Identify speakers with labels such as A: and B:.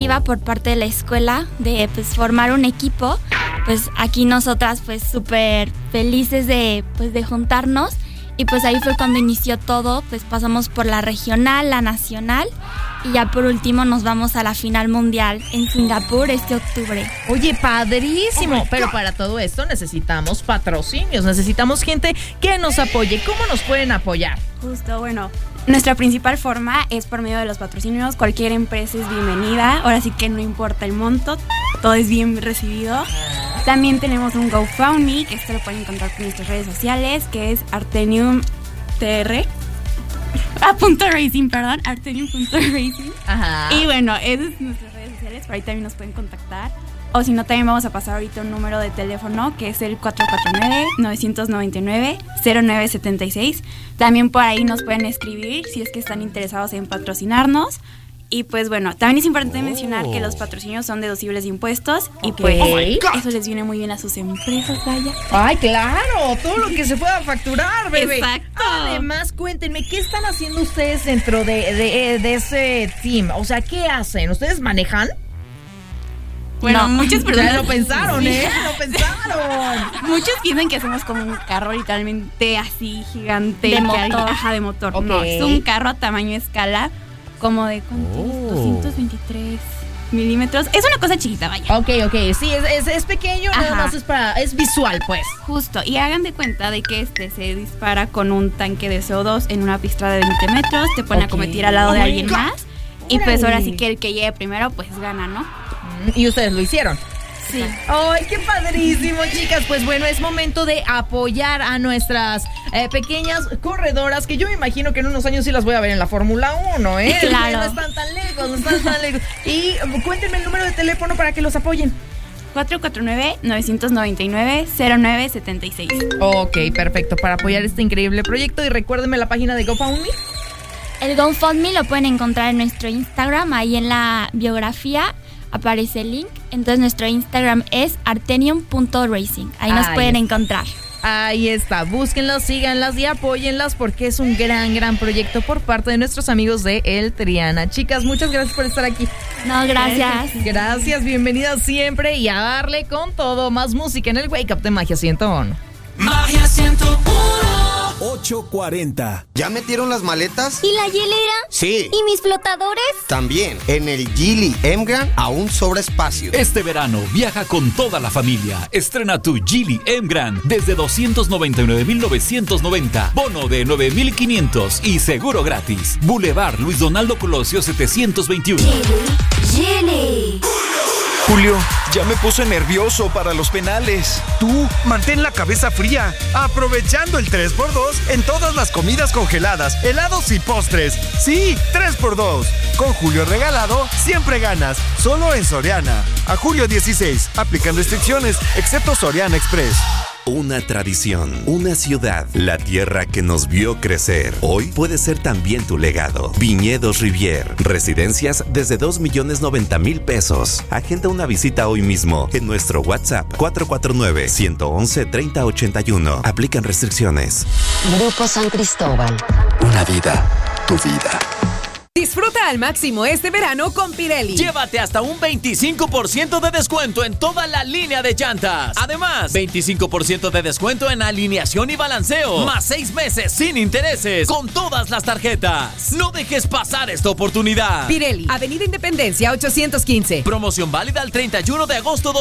A: iniciativa por parte de la escuela de pues formar un equipo. Pues aquí nosotras pues súper felices de juntarnos. Y pues ahí fue cuando inició todo, pues pasamos por la regional, la nacional y ya por último nos vamos a la final mundial en Singapur este octubre.
B: Oye, padrísimo, pero para todo esto necesitamos patrocinios, necesitamos gente que nos apoye. ¿Cómo nos pueden apoyar?
C: Justo, bueno, nuestra principal forma es por medio de los patrocinios. Cualquier empresa es bienvenida, ahora sí que no importa el monto, todo es bien recibido. También tenemos un GoFundMe, que esto lo pueden encontrar por nuestras redes sociales, que es artenium.racing, artenium.racing.
B: Ajá.
C: Y bueno, esas son nuestras redes sociales, por ahí también nos pueden contactar. O si no, también vamos a pasar ahorita un número de teléfono, que es el 449-999-0976. También por ahí nos pueden escribir si es que están interesados en patrocinarnos. Y pues bueno, también es importante mencionar que los patrocinios son deducibles de impuestos y pues eso les viene muy bien a sus empresas, vaya.
B: ¡Ay, claro! Todo lo que se pueda facturar, bebé.
C: Exacto.
B: Además, cuéntenme, ¿qué están haciendo ustedes dentro de ese team? O sea, ¿qué hacen? ¿Ustedes manejan?
C: Bueno, muchas personas
B: lo pensaron, sí. Lo pensaron.
C: Muchos piensan que hacemos como un carro literalmente así gigante.
A: De motor.
C: Ajá, de motor.
B: Okay.
C: No, es un carro a tamaño escala. Como de, ¿cuántos? 223 milímetros. Es una cosa chiquita, vaya.
B: Ok, sí, es pequeño, nada más es visual, pues.
C: Justo, y hagan de cuenta de que se dispara con un tanque de CO2 en una pista de 20 metros, te ponen a competir al lado de alguien más, y pues ahora sí que el que llegue primero, pues gana, ¿no?
B: Y ustedes lo hicieron.
C: Sí.
B: ¡Ay, qué padrísimo, chicas! Pues bueno, es momento de apoyar a nuestras pequeñas corredoras, que yo me imagino que en unos años sí las voy a ver en la Fórmula 1, ¿eh?
A: Claro.
B: No están tan lejos. Y cuéntenme el número de teléfono para que los apoyen.
C: 449-999-0976.
B: Ok, perfecto, para apoyar este increíble proyecto. Y recuérdenme la página de GoFundMe.
A: El GoFundMe lo pueden encontrar en nuestro Instagram, ahí en la biografía aparece el link. Entonces nuestro Instagram es artenium.racing. Ahí nos pueden encontrar.
B: Ahí está, búsquenlas, síganlas y apóyenlas porque es un gran proyecto por parte de nuestros amigos de El Triana. Chicas, muchas gracias por estar aquí.
A: No, gracias.
B: Gracias, bienvenidas siempre y a darle con todo. Más música en el Wake Up de Magia 101.
D: Magia 101.
E: 8:40. ¿Ya metieron las maletas?
F: ¿Y la hielera?
E: Sí.
F: ¿Y mis flotadores?
E: También. En el Geely M-Gran aún sobra espacio.
G: Este verano viaja con toda la familia. Estrena tu Geely M-Gran desde 299,990. Bono de 9,500 y seguro gratis. Boulevard Luis Donaldo Colosio 721.
F: Geely.
H: Julio, ya me puse nervioso para los penales.
I: Tú, mantén la cabeza fría, aprovechando el 3x2 en todas las comidas congeladas, helados y postres. Sí, 3x2. Con Julio regalado, siempre ganas. Solo en Soriana. A julio 16. Aplican restricciones, excepto Soriana Express.
J: Una tradición, una ciudad, la tierra que nos vio crecer. Hoy puede ser también tu legado. Viñedos Rivier, residencias desde 2,090,000 pesos. Agenda una visita hoy mismo en nuestro WhatsApp 449-111-3081. Aplican restricciones.
K: Grupo San Cristóbal.
J: Una vida, tu vida.
L: Disfruta al máximo este verano con Pirelli.
M: Llévate hasta un 25% de descuento en toda la línea de llantas. Además, 25% de descuento en alineación y balanceo. Más 6 meses sin intereses con todas las tarjetas. No dejes pasar esta oportunidad.
L: Pirelli, Avenida Independencia 815.
M: Promoción válida el 31 de agosto